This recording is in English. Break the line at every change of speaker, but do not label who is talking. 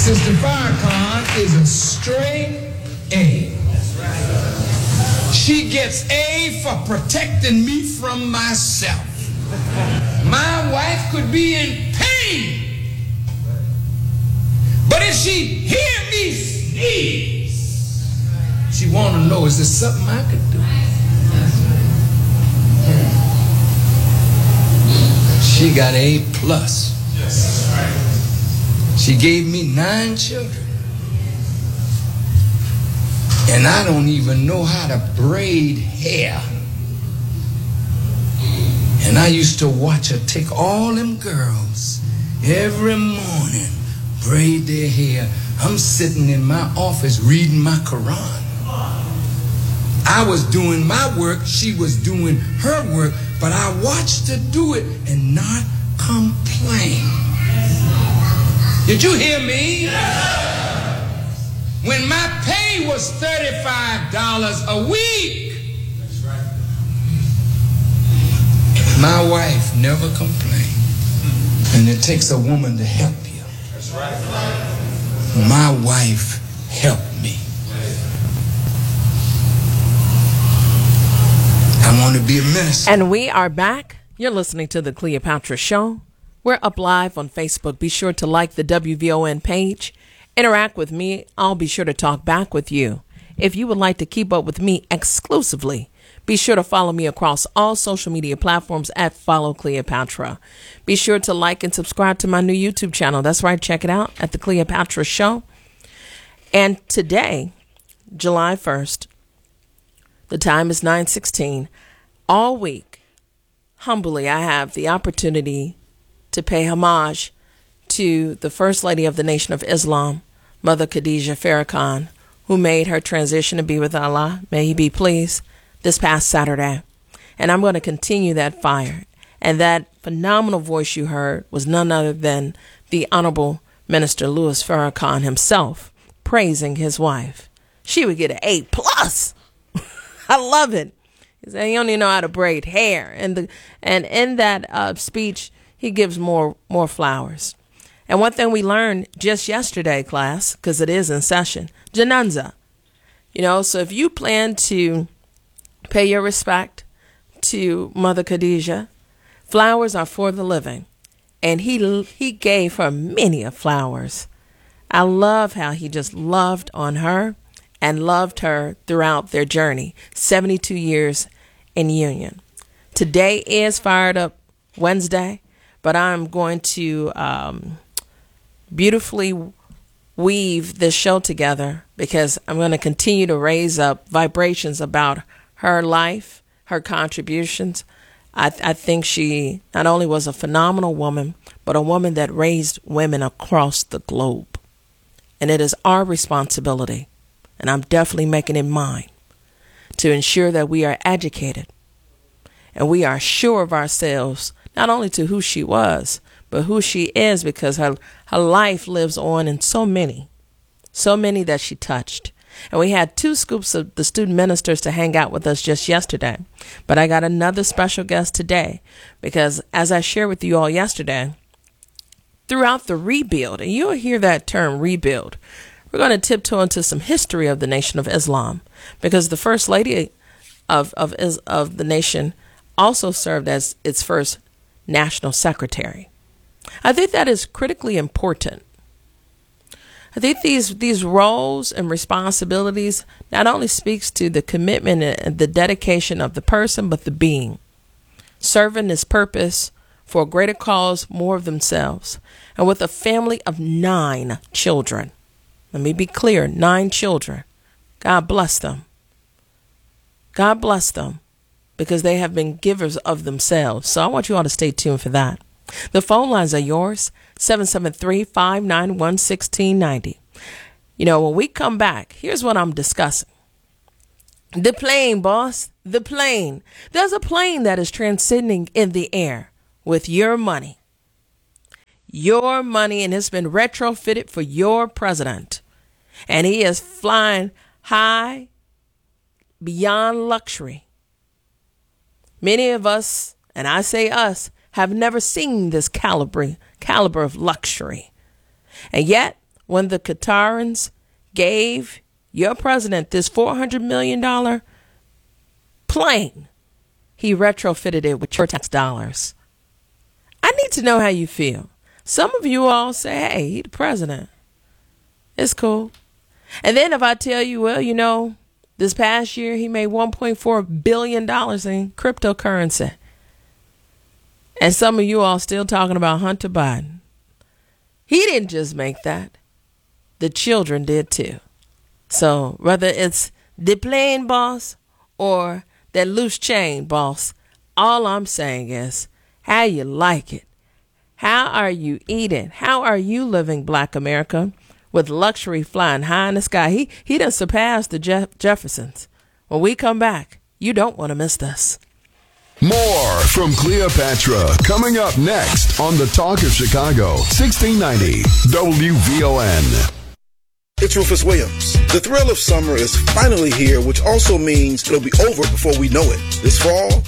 Sister Farrakhan is a straight A. She gets A for protecting me from myself. My wife could be in pain, but if she hear me sneeze, she want to know, is there something I could do? She got A plus. She gave me 9 children. And I don't even know how to braid hair. And I used to watch her take all them girls every morning, braid their hair. I'm sitting in my office reading my Quran. I was doing my work, she was doing her work, but I watched her do it and not complain. Did you hear me? When my pay was $35 a week, my wife never complained. And it takes a woman to help you. My wife helped me. I want to be a minister.
And we are back. You're listening to The Cleopatra Show. We're up live on Facebook. Be sure to like the WVON page. Interact with me. I'll be sure to talk back with you. If you would like to keep up with me exclusively, be sure to follow me across all social media platforms at Follow Cleopatra. Be sure to like and subscribe to my new YouTube channel. That's right. Check it out at The Cleopatra Show. And today, July 1st, the time is 9:16. All week, humbly, I have the opportunity to pay homage to the First Lady of the Nation of Islam, Mother Khadijah Farrakhan, who made her transition to be with Allah, may he be pleased, this past Saturday. And I'm going to continue that fire. And that phenomenal voice you heard was none other than the Honorable Minister Louis Farrakhan himself praising his wife. She would get an A+. I love it. He said he only know how to braid hair. And in that speech, he gives more flowers. And one thing we learned just yesterday, class, because it is in session, Jananza. So if you plan to pay your respect to Mother Khadijah, flowers are for the living. And he gave her many of flowers. I love how he just loved on her and loved her throughout their journey, 72 years in union. Today is Fired Up Wednesday, but I'm going to beautifully weave this show together because I'm going to continue to raise up vibrations about her life, her contributions. I think she not only was a phenomenal woman, but a woman that raised women across the globe. And it is our responsibility, and I'm definitely making it mine, to ensure that we are educated and we are sure of ourselves, not only to who she was, but who she is, because her life lives on in so many that she touched. And we had 2 scoops of the student ministers to hang out with us just yesterday. But I got another special guest today because, as I shared with you all yesterday, throughout the rebuild, and you'll hear that term rebuild, we're going to tiptoe into some history of the Nation of Islam, because the First Lady of the nation also served as its first national secretary. I think that is critically important. I think these roles and responsibilities not only speaks to the commitment and the dedication of the person, but the being, serving this purpose for a greater cause, more of themselves, and with a family of 9 children. Let me be clear, 9 children. God bless them. God bless them, because they have been givers of themselves. So I want you all to stay tuned for that. The phone lines are yours, 773-591-1690. When we come back, here's what I'm discussing. The plane, boss, the plane. There's a plane that is transcending in the air with your money. Your money, and it's been retrofitted for your president. And he is flying high beyond luxury. Many of us, and I say us, have never seen this caliber of luxury. And yet, when the Qatarans gave your president this $400 million plane, he retrofitted it with your tax dollars. I need to know how you feel. Some of you all say, hey, he's the president. It's cool. And then if I tell you, well, you know, this past year he made $1.4 billion in cryptocurrency. And some of you all still talking about Hunter Biden. He didn't just make that. The children did too. So whether it's the plane boss or that loose chain boss, all I'm saying is how you like it. How are you eating? How are you living, Black America, with luxury flying high in the sky? He done surpassed the Jeffersons. When we come back, you don't want to miss this.
More from Cleopatra coming up next on the Talk of Chicago, 1690 WVON.
It's Rufus Williams. The thrill of summer is finally here, which also means it'll be over before we know it. This fall,